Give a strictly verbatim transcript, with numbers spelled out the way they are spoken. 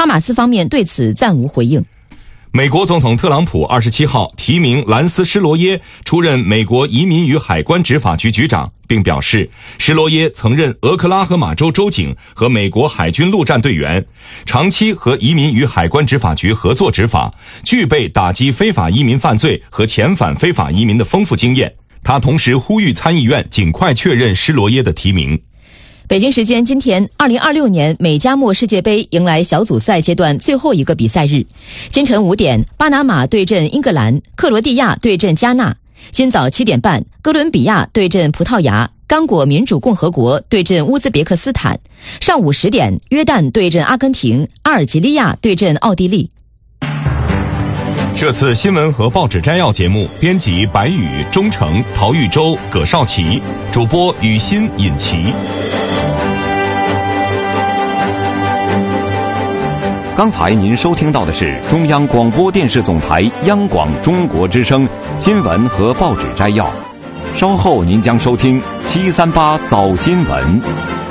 哈马斯方面对此暂无回应。 美国总统特朗普二十七号提名兰斯·施罗耶出任美国移民与海关执法局局长，并表示，施罗耶曾任俄克拉荷马州州警和美国海军陆战队员，长期和移民与海关执法局合作执法，具备打击非法移民犯罪和遣返非法移民的丰富经验。他同时呼吁参议院尽快确认施罗耶的提名。 北京时间今天，二零二六年美加墨世界杯迎来小组赛阶段最后一个比赛日。今晨五点，巴拿马对阵英格兰，克罗地亚对阵加纳。今早七点半，哥伦比亚对阵葡萄牙，刚果民主共和国对阵乌兹别克斯坦。上午十点，约旦对阵阿根廷，阿尔及利亚对阵奥地利。 这次新闻和报纸摘要节目，编辑白宇、钟诚、陶玉洲、葛少奇，主播雨欣、尹奇。 刚才您收听到的是中央广播电视总台央广中国之声新闻和报纸摘要，稍后您将收听七三八早新闻。